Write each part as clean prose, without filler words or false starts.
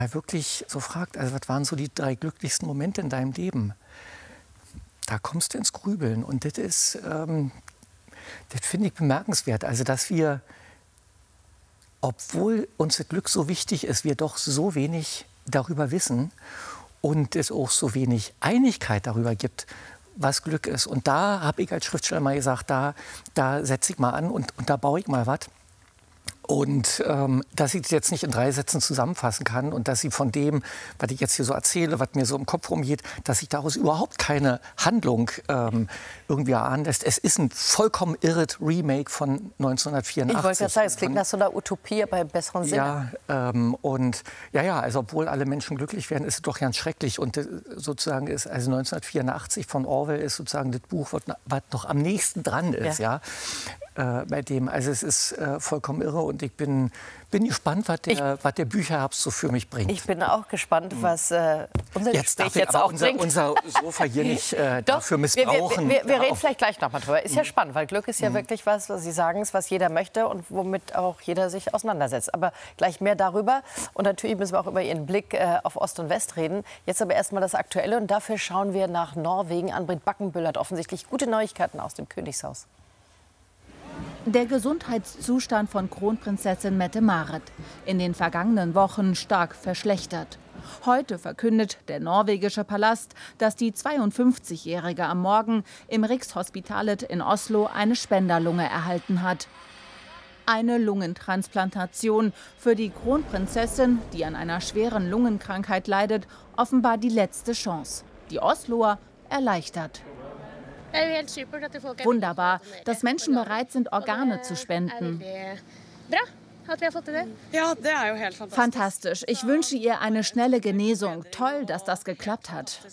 wirklich so fragt, also was waren so die 3 glücklichsten Momente in deinem Leben? Da kommst du ins Grübeln. Und das ist, das finde ich bemerkenswert. Also, dass wir, obwohl uns das Glück so wichtig ist, wir doch so wenig darüber wissen und es auch so wenig Einigkeit darüber gibt, was Glück ist. Und da habe ich als Schriftsteller mal gesagt, da setze ich mal an und da baue ich mal was. Und dass ich das jetzt nicht in 3 Sätzen zusammenfassen kann und dass ich von dem, was ich jetzt hier so erzähle, was mir so im Kopf rumgeht, dass ich daraus überhaupt keine Handlung irgendwie erahnen lässt. Es ist ein vollkommen irres Remake von 1984. Ich wollte gerade sagen, es klingt nach so einer Utopie bei besseren Sinne. Ja, also obwohl alle Menschen glücklich werden, ist es doch ganz schrecklich. Und sozusagen ist, also 1984 von Orwell ist sozusagen das Buch, was noch am nächsten dran ist, ja. Bei dem, also es ist vollkommen irre und ich bin gespannt, was der Bücherherbst so für mich bringt. Ich bin auch gespannt, was unser Gespräch jetzt auch bringt. Unser Sofa hier nicht dafür missbrauchen. Wir reden vielleicht gleich noch mal drüber. Ist ja spannend, weil Glück ist ja wirklich was Sie sagen es, was jeder möchte und womit auch jeder sich auseinandersetzt. Aber gleich mehr darüber. Und natürlich müssen wir auch über Ihren Blick auf Ost und West reden. Jetzt aber erst mal das Aktuelle und dafür schauen wir nach Norwegen. Ann-Britt Backenbüll hat offensichtlich gute Neuigkeiten aus dem Königshaus. Der Gesundheitszustand von Kronprinzessin Mette-Marit in den vergangenen Wochen stark verschlechtert. Heute verkündet der norwegische Palast, dass die 52-Jährige am Morgen im Rikshospitalet in Oslo eine Spenderlunge erhalten hat. Eine Lungentransplantation für die Kronprinzessin, die an einer schweren Lungenkrankheit leidet, offenbar die letzte Chance. Die Osloer erleichtert. Wunderbar, dass Menschen bereit sind, Organe zu spenden. Fantastisch. Ich wünsche ihr eine schnelle Genesung. Toll, dass das geklappt hat.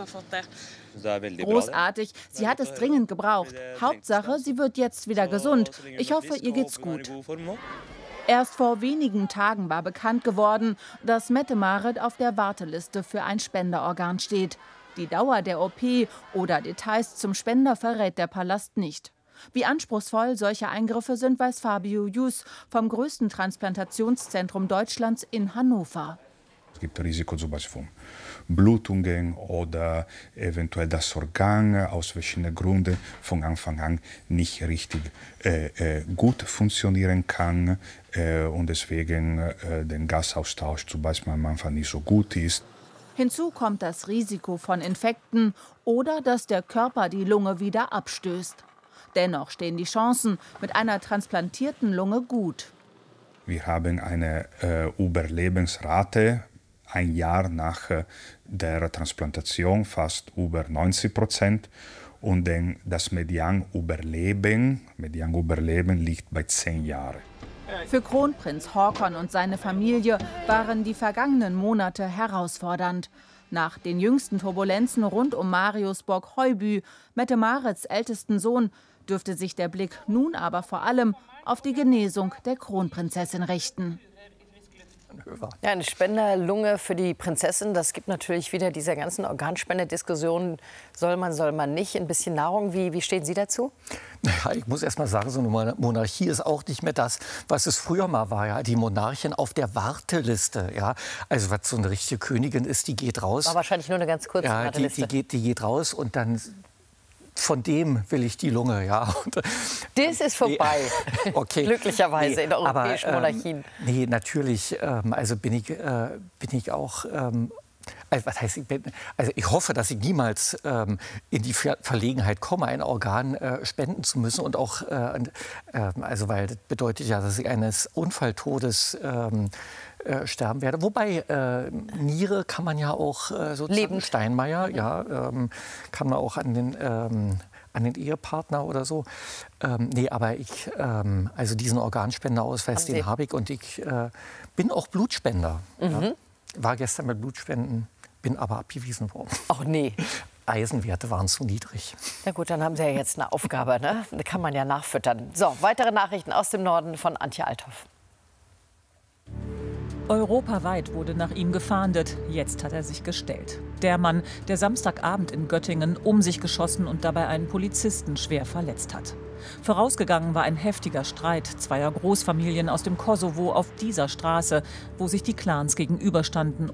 Großartig. Sie hat es dringend gebraucht. Hauptsache, sie wird jetzt wieder gesund. Ich hoffe, ihr geht's gut. Erst vor wenigen Tagen war bekannt geworden, dass Mette-Marit auf der Warteliste für ein Spenderorgan steht. Die Dauer der OP oder Details zum Spender verrät der Palast nicht. Wie anspruchsvoll solche Eingriffe sind, weiß Fabio Jus vom größten Transplantationszentrum Deutschlands in Hannover. Es gibt Risiko zum Beispiel von Blutungen oder eventuell das Organ aus welchen Gründen von Anfang an nicht richtig gut funktionieren kann und deswegen der Gasaustausch zum Beispiel am Anfang nicht so gut ist. Hinzu kommt das Risiko von Infekten oder dass der Körper die Lunge wieder abstößt. Dennoch stehen die Chancen mit einer transplantierten Lunge gut. Wir haben eine Überlebensrate ein Jahr nach der Transplantation fast über 90%. Und das Medianüberleben liegt bei 10 Jahren. Für Kronprinz Haakon und seine Familie waren die vergangenen Monate herausfordernd. Nach den jüngsten Turbulenzen rund um Marius Borg-Høiby, Mette-Marits ältesten Sohn, dürfte sich der Blick nun aber vor allem auf die Genesung der Kronprinzessin richten. Ja, eine Spenderlunge für die Prinzessin, das gibt natürlich wieder dieser ganzen Organspendediskussion, soll man nicht, ein bisschen Nahrung. Wie stehen Sie dazu? Naja, ich muss erst mal sagen, so eine Monarchie ist auch nicht mehr das, was es früher mal war. Ja? Die Monarchin auf der Warteliste. Ja? Also was so eine richtige Königin ist, die geht raus. War wahrscheinlich nur eine ganz kurze Warteliste. Die geht raus und dann... Von dem will ich die Lunge, ja. Das ist vorbei, okay. Glücklicherweise in europäischen Monarchien. Nee, natürlich, also bin ich auch, was heißt, ich hoffe, dass ich niemals in die Verlegenheit komme, ein Organ spenden zu müssen. Und auch, also weil das bedeutet ja, dass ich eines Unfalltodes sterben werde. Wobei Niere kann man ja auch sozusagen Steinmeier, ja, kann man auch an den Ehepartner oder so. Nee, aber also diesen Organspendeausweis, den habe ich und ich bin auch Blutspender. Ja. War gestern mit Blutspenden, bin aber abgewiesen worden. Ach nee. Eisenwerte waren zu niedrig. Na gut, dann haben Sie ja jetzt eine Aufgabe, ne? Da kann man ja nachfüttern. So, weitere Nachrichten aus dem Norden von Antje Althoff. Europaweit wurde nach ihm gefahndet. Jetzt hat er sich gestellt. Der Mann, der Samstagabend in Göttingen um sich geschossen und dabei einen Polizisten schwer verletzt hat. Vorausgegangen war ein heftiger Streit zweier Großfamilien aus dem Kosovo auf dieser Straße, wo sich die Clans gegenüberstanden